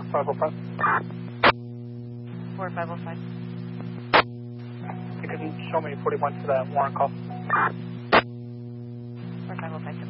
505. 4505. You can show me 41 to that Warren call. 4505.